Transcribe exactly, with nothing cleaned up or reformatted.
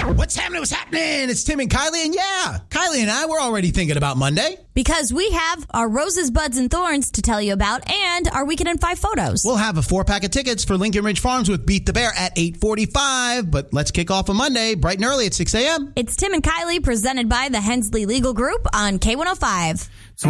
What's happening? What's happening? It's Tim and Kylie, and yeah, Kylie and I were already thinking about Monday. Because we have our Roses, Buds, and Thorns to tell you about and our Weekend in Five photos. We'll have a four-pack of tickets for Lincoln Ridge Farms with Beat the Bear at eight forty-five, but let's kick off on Monday, bright and early at six a.m. It's Tim and Kylie, presented by the Hensley Legal Group on K one oh five.